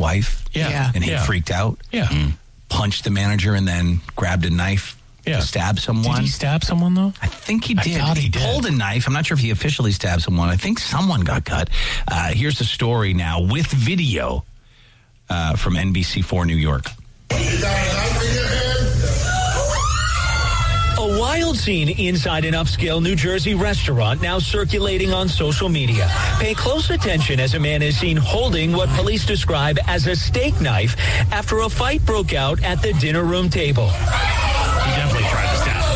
wife. Yeah. And he freaked out. Yeah. Punched the manager and then grabbed a knife to stab someone. Did he stab someone, though? I think he did. I thought he did. Pulled a knife. I'm not sure if he officially stabbed someone. I think someone got cut. Here's the story now with video from NBC4 New York. A wild scene inside an upscale New Jersey restaurant now circulating on social media. Pay close attention as a man is seen holding what police describe as a steak knife after a fight broke out at the dinner room table. He definitely tried to stab him.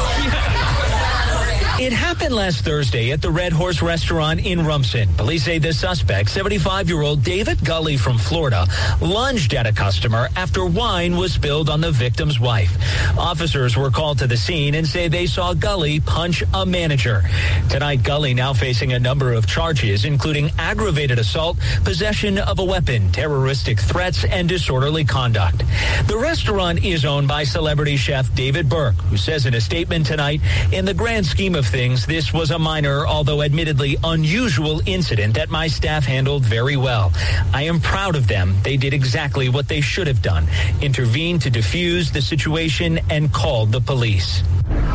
It happened last Thursday at the Red Horse restaurant in Rumson. Police say the suspect, 75-year-old David Gully from Florida, lunged at a customer after wine was spilled on the victim's wife. Officers were called to the scene and say they saw Gully punch a manager. Tonight, Gully now facing a number of charges, including aggravated assault, possession of a weapon, terroristic threats, and disorderly conduct. The restaurant is owned by celebrity chef David Burke, who says in a statement tonight, in the grand scheme of things, this was a minor, although admittedly unusual incident that my staff handled very well. I am proud of them. They did exactly what they should have done, intervened to defuse the situation and called the police.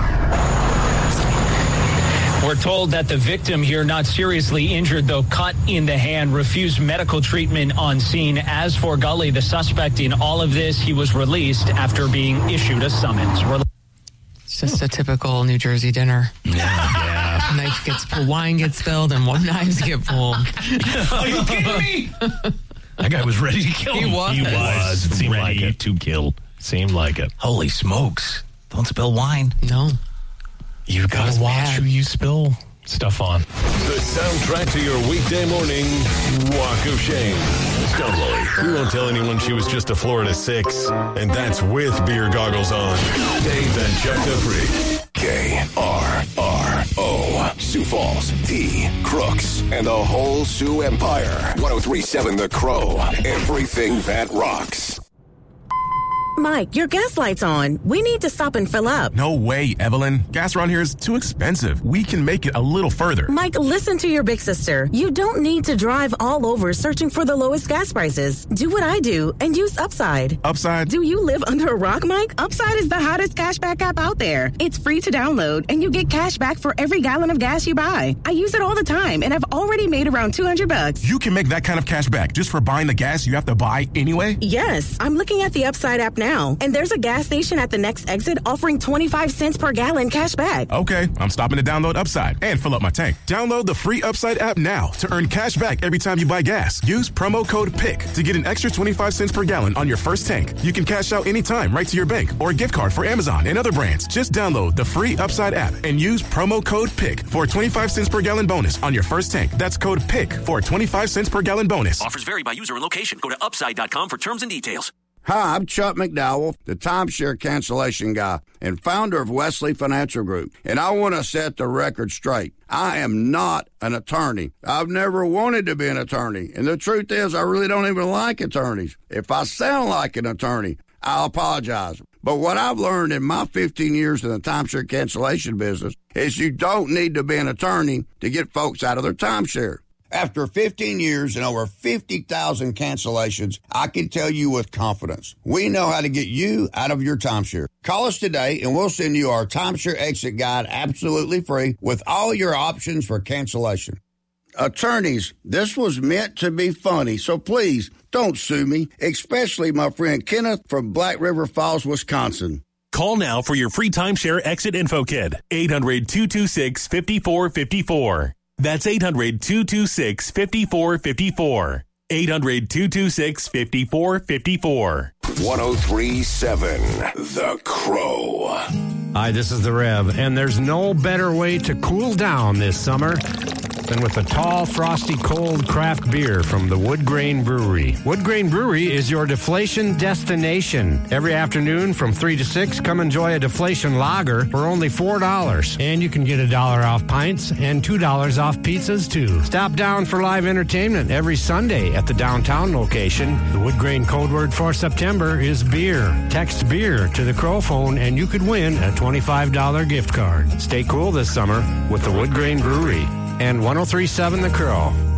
We're told that the victim here, not seriously injured, though cut in the hand, refused medical treatment on scene. As for Gully, the suspect in all of this, he was released after being issued a summons. It's just a typical New Jersey dinner. Yeah. Wine gets spilled and knives get pulled. Are you kidding me? That guy was ready to kill him. He was. It seemed ready like it. To kill. Seemed like it. Holy smokes. Don't spill wine. No. You've got to watch who you spill stuff on. The soundtrack to your weekday morning walk of shame. Don't worry, we won't tell anyone she was just a Florida 6, and that's with beer goggles on. Dave and Chuck Dupree. KRRO. Sioux Falls, T, Crooks, and the whole Sioux Empire. 103.7 The Crow. Everything that rocks. Mike, your gas light's on. We need to stop and fill up. No way, Evelyn. Gas around here is too expensive. We can make it a little further. Mike, listen to your big sister. You don't need to drive all over searching for the lowest gas prices. Do what I do and use Upside. Upside? Do you live under a rock, Mike? Upside is the hottest cashback app out there. It's free to download, and you get cash back for every gallon of gas you buy. I use it all the time, and I've already made around $200. You can make that kind of cash back just for buying the gas you have to buy anyway? Yes, I'm looking at the Upside app now, and there's a gas station at the next exit offering 25 cents per gallon cash back. Okay, I'm stopping to download Upside and fill up my tank. Download the free Upside app now to earn cash back every time you buy gas. Use promo code PICK to get an extra 25 cents per gallon on your first tank. You can cash out anytime right to your bank or a gift card for Amazon and other brands. Just download the free Upside app and use promo code PICK for a 25 cents per gallon bonus on your first tank. That's code PICK for a 25 cents per gallon bonus. Offers vary by user and location. Go to upside.com for terms and details. Hi, I'm Chuck McDowell, the timeshare cancellation guy and founder of Wesley Financial Group. And I want to set the record straight. I am not an attorney. I've never wanted to be an attorney. And the truth is, I really don't even like attorneys. If I sound like an attorney, I'll apologize. But what I've learned in my 15 years in the timeshare cancellation business is you don't need to be an attorney to get folks out of their timeshare. After 15 years and over 50,000 cancellations, I can tell you with confidence, we know how to get you out of your timeshare. Call us today and we'll send you our timeshare exit guide absolutely free with all your options for cancellation. Attorneys, this was meant to be funny, so please don't sue me, especially my friend Kenneth from Black River Falls, Wisconsin. Call now for your free timeshare exit info kit. 800-226-5454. That's 800-226-5454. 800-226-5454. 103.7 The Crow. Hi, this is the Rev, and there's no better way to cool down this summer than with a tall, frosty, cold craft beer from the Wood Grain Brewery. Wood Grain Brewery is your deflation destination. Every afternoon from 3 to 6, come enjoy a deflation lager for only $4. And you can get $1 off pints and $2 off pizzas, too. Stop down for live entertainment every Sunday at the downtown location. The Wood Grain code word for September is beer. Text beer to the Crow phone and you could win a $25 gift card. Stay cool this summer with the Wood Grain Brewery and 103.7 The Crow.